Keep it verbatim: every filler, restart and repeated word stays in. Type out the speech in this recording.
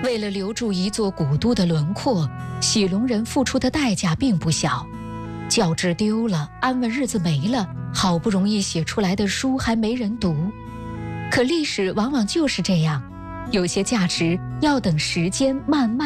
为了留住一座古都的轮廓，喜龙人付出的代价并不小。教职丢了，安稳日子没了，好不容易写出来的书还没人读。可历史往往就是这样，有些价值要等时间慢慢